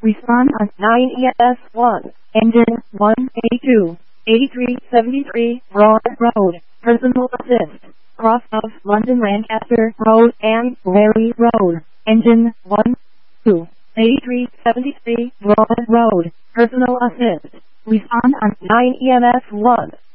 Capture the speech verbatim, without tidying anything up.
Respond on nine E S one. Engine one eighty-two, eighty-three seventy-three Broad Road. Personal assist. Cross of London Lancaster Road and Larry Road. Engine one two, eighty-three seventy-three Broad Road. Personal assist. Respond on nine E M S one.